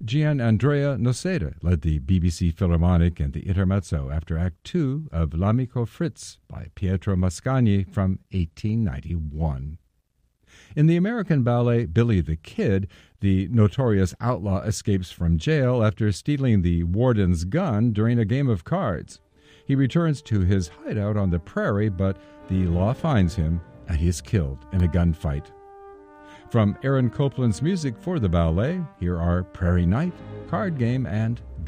Gianandrea Noceda led the BBC Philharmonic in the Intermezzo after Act Two of L'Amico Fritz by Pietro Mascagni from 1891. In the American ballet Billy the Kid, the notorious outlaw escapes from jail after stealing the warden's gun during a game of cards. He returns to his hideout on the prairie, but the law finds him and he is killed in a gunfight. From Aaron Copland's music for the ballet, here are Prairie Night, Card Game, and